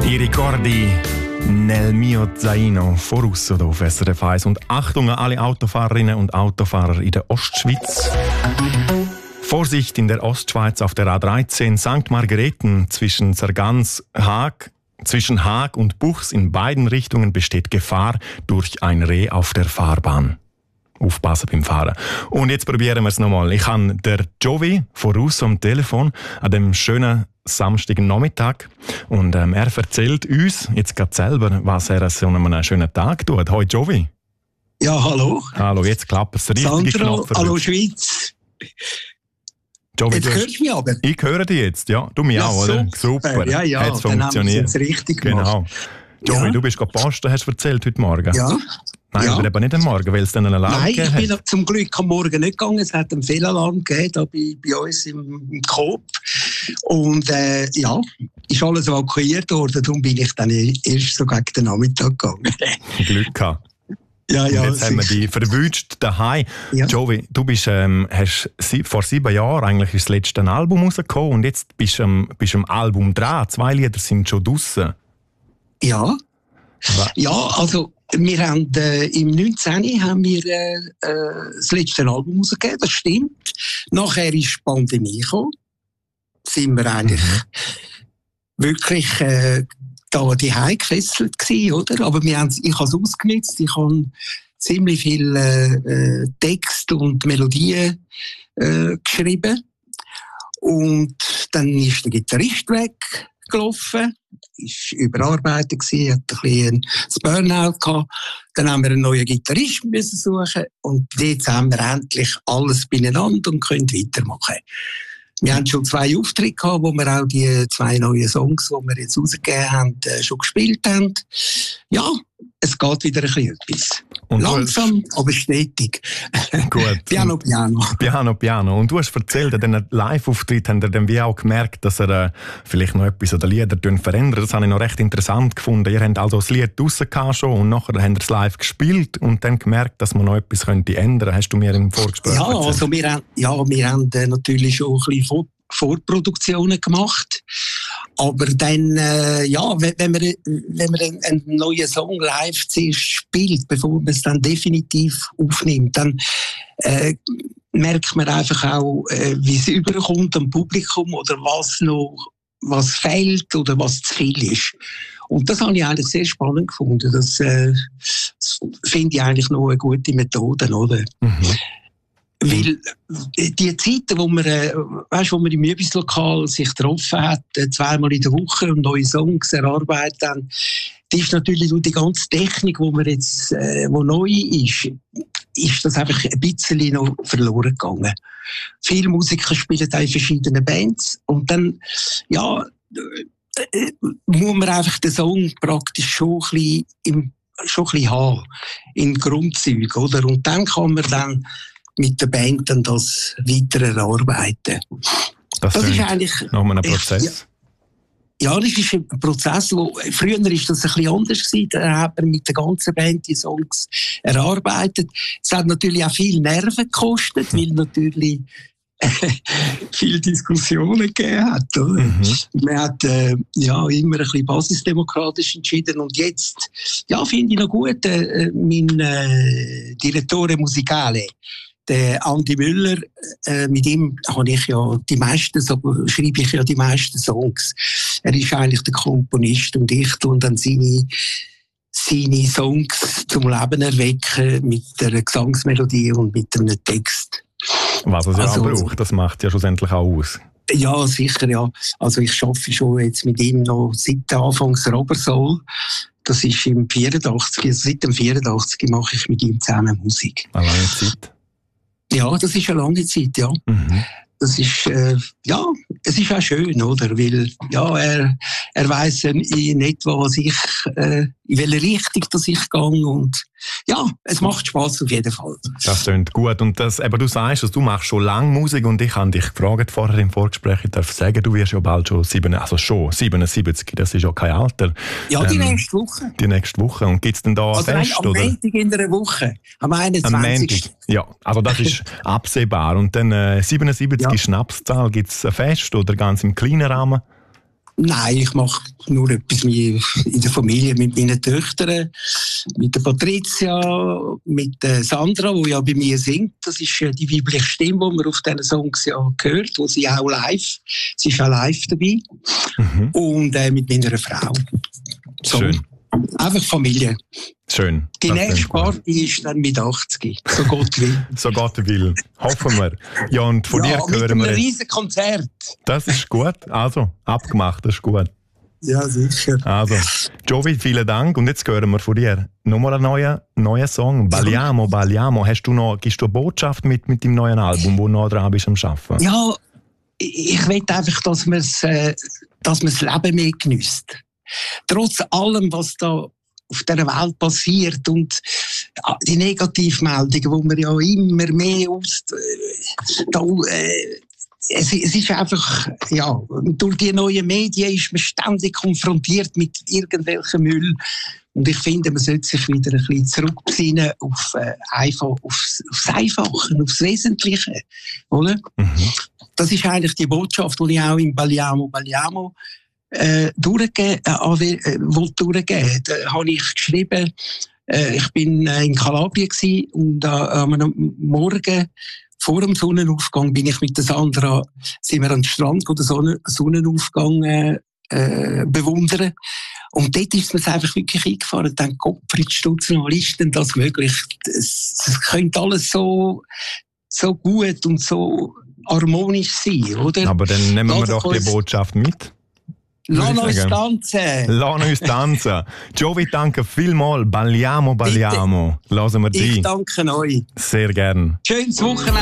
I ricordi nel mio zaino, voraus hier auf SRF 1. Und Achtung an alle Autofahrerinnen und Autofahrer in der Ostschweiz. Vorsicht in der Ostschweiz auf der A13 St. Margareten zwischen zwischen Haag und Buchs in beiden Richtungen besteht Gefahr durch ein Reh auf der Fahrbahn. Aufpassen beim Fahren. Und jetzt probieren wir es nochmal. Ich habe der Jovi voraus am Telefon an dem schönen Samstagnachmittag und er erzählt uns jetzt gerade selber, was er so an einem schönen Tag tut. Hoi Jovi. Ja, hallo. Hallo, jetzt klappt es. Sandro, hallo Schweiz. Jovi, jetzt hörst du mich aber? Ich höre dich jetzt, ja. Du mich ja, auch, oder? Super. Ja, Hat's funktioniert. Dann haben wir es richtig gemacht. Genau. Jovi, du bist gerade posten, hast du erzählt heute Morgen. Ja. Nein, ja. aber eben nicht am Morgen, weil es dann einen Alarm gegeben hat. Nein, ich bin zum Glück am Morgen nicht gegangen. Es hat einen Fehlalarm gegeben, da bei uns im Coop. Und ja, ist alles evakuiert worden. Darum bin ich dann erst so gegen den Nachmittag gegangen. Glück gehabt. Ja, und jetzt haben wir dich verwünscht daheim. Ja. Jovi, du bist, hast vor 7 Jahren eigentlich das letzte Album rausgekommen und jetzt bist du am Album dran. 2 Lieder sind schon draussen. Ja. Was? Ja, also wir haben im 19. haben wir das letzte Album rausgegeben, das stimmt. Nachher ist die Pandemie gekommen. Sind wir eigentlich wirklich da die Hause gefesselt gewesen, oder? Aber ich habe es ausgenutzt. Ich habe ziemlich viel Text und Melodien geschrieben. Und dann ist der Gitarrist weggelaufen. Ist überarbeitet gewesen, hat ein bisschen das Burnout gehabt. Dann haben wir einen neuen Gitarrist müssen suchen und jetzt haben wir endlich alles beieinander und können weitermachen. Wir haben schon 2 Auftritte gehabt, wo wir auch die 2 neuen Songs, die wir jetzt rausgegeben haben, schon gespielt haben. Ja, es geht wieder ein bisschen etwas. Und langsam, aber stetig. Gut. Piano. Und du hast erzählt, an diesen Live-Auftritt haben ihr dann wie auch gemerkt, dass er vielleicht noch etwas an den Liedern verändert. Das habe ich noch recht interessant gefunden. Ihr habt also das Lied draussen schon und nachher habt ihr es live gespielt und dann gemerkt, dass man noch etwas könnte ändern. Hast du mir im Vorgespräch erzählt? Also wir haben natürlich schon ein bisschen Vorproduktionen gemacht. Aber dann, wenn man einen neuen Song live zuerst spielt, bevor man es dann definitiv aufnimmt, dann merkt man einfach auch, wie es überkommt am Publikum oder was fehlt oder was zu viel ist. Und das habe ich eigentlich sehr spannend gefunden. Das finde ich eigentlich noch eine gute Methode, oder? Mhm. Weil die Zeiten, wo man im Übungslokal sich getroffen hat, 2-mal in der Woche und neue Songs erarbeitet haben, die ist natürlich durch die ganze Technik, wo neu ist das einfach ein bisschen noch verloren gegangen. Viele Musiker spielen auch in verschiedenen Bands und dann, muss man einfach den Song praktisch schon ein bisschen haben, in Grundzügen, oder? Und dann kann man dann mit der Band dann das weiter erarbeiten. Das ist eigentlich noch mal ein Prozess. Ja, das ist ein Prozess, früher ist das ein bisschen anders gewesen. Da hat man mit der ganzen Band die Songs erarbeitet. Es hat natürlich auch viel Nerven gekostet, weil natürlich viele Diskussionen gegeben hat. Oder? Man hat immer ein bisschen basisdemokratisch entschieden und jetzt finde ich noch gut, mein Direttore Musicale, der Andi Müller, mit ihm schreibe ich ja die meisten Songs. Er ist eigentlich der Komponist und ich tue dann seine Songs zum Leben erwecken mit einer Gesangsmelodie und mit einem Text. Was es ja auch braucht, das macht ja schlussendlich auch aus. Ja, sicher, ja. Also ich arbeite schon jetzt mit ihm noch seit Anfangs Robersoul. Das ist im 84, also seit dem 84 mache ich mit ihm zusammen Musik. Eine lange Zeit? Ja, das ist eine lange Zeit, ja. Mhm. Das ist, es ist auch schön, oder? Weil, er weiss in etwa, in welche Richtung dass ich gehe und es macht Spass auf jeden Fall. Das klingt gut. Und aber du sagst, dass du machst schon lange Musik und ich habe dich gefragt vorher im Vorgespräch, ich darf sagen, du wirst ja bald schon 77, das ist ja kein Alter. Ja, die nächste Woche. Die nächste Woche. Und gibt es denn da ein Fest? Am Montag in einer Woche, am 21. Ja, also das ist absehbar. Und dann 77 Schnapszahl, gibt es ein Fest oder ganz im kleinen Rahmen? Nein, ich mache nur etwas in der Familie mit meinen Töchtern, mit der Patricia, mit der Sandra, die ja bei mir singt. Das ist die weibliche Stimme, die man auf diesen Songs ja hört, wo sie auch live, sie ist auch live dabei. Und mit meiner Frau. So. Schön. Einfach Familie. Schön. Die nächste Party ist dann mit 80. So Gott will. So Gott will. Hoffen wir. Ja, und von dir hören wir. Mit einem riesen Konzert. Das ist gut. Also, abgemacht, das ist gut. Ja, sicher. Also, Jovi, vielen Dank. Und jetzt hören wir von dir nochmal einen neuen Song. Balliamo, Balliamo. Gibst du eine Botschaft mit deinem neuen Album, wo du noch dran bist am Arbeiten? Ja, ich will einfach, dass man das Leben mehr geniesst. Trotz allem, was da auf dieser Welt passiert und die Negativmeldungen, die man ja immer mehr es ist einfach, ja, durch die neuen Medien ist man ständig konfrontiert mit irgendwelchem Müll. Und ich finde, man sollte sich wieder ein bisschen zurückbesinnen aufs Einfache, aufs Wesentliche, oder? Das ist eigentlich die Botschaft, die ich auch in Balliamo durchgeben. Da habe ich geschrieben, ich bin in Kalabrien und am Morgen vor dem Sonnenaufgang bin ich mit der Sandra, sind wir an den Strand den Sonnenaufgang bewundern. Und dort ist mir einfach wirklich eingefahren, dann Gottfried Stutzer, wie ist denn das möglich? Es könnte alles so gut und so harmonisch sein, oder? Aber dann nehmen wir doch die Botschaft mit. Lass uns tanzen! Lass uns tanzen! Jovi, danke vielmals. Balliamo, Balliamo. Lassen wir dich. Ich danke euch. Sehr gern. Schönes Wochenende.